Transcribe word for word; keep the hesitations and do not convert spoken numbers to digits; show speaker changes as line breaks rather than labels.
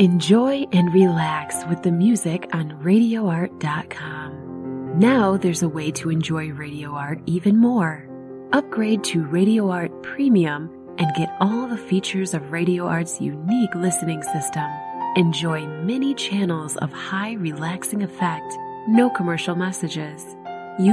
Enjoy and relax with the music on radio art dot com. Now there's a way to enjoy Radio Art even more. Upgrade to Radio Art Premium and get all the features of Radio Art's unique listening system. Enjoy many channels of high relaxing effect, no commercial messages.